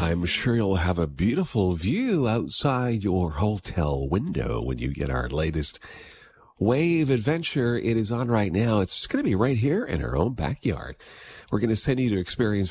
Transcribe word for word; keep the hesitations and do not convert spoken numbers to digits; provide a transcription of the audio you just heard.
I'm sure you'll have a beautiful view outside your hotel window when you get our latest wave adventure. It is on right now. It's going to be right here in our own backyard. We're going to send you to experience